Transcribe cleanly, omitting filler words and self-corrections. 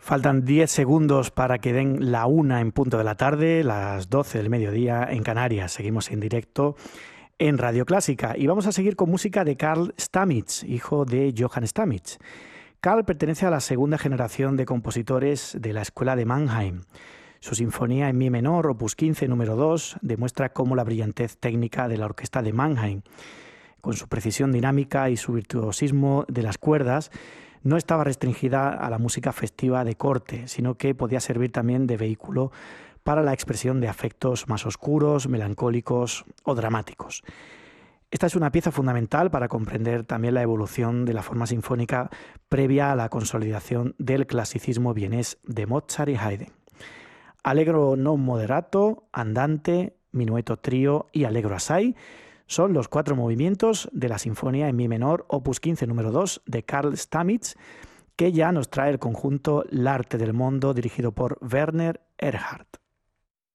Faltan 10 segundos para que den la 1 en punto de la tarde, las 12 del mediodía en Canarias. Seguimos en directo en Radio Clásica y vamos a seguir con música de Carl Stamitz, hijo de Johann Stamitz. Carl pertenece a la segunda generación de compositores de la Escuela de Mannheim. Su sinfonía en mi menor, opus 15, número 2, demuestra cómo la brillantez técnica de la orquesta de Mannheim, con su precisión dinámica y su virtuosismo de las cuerdas, no estaba restringida a la música festiva de corte, sino que podía servir también de vehículo para la expresión de afectos más oscuros, melancólicos o dramáticos. Esta es una pieza fundamental para comprender también la evolución de la forma sinfónica previa a la consolidación del clasicismo vienés de Mozart y Haydn. Allegro non moderato, andante, minueto trío y allegro assai son los 4 movimientos de la Sinfonía en mi menor, opus 15, número 2, de Carl Stamitz, que ya nos trae el conjunto L'Arte del Mondo, dirigido por Werner Erhardt.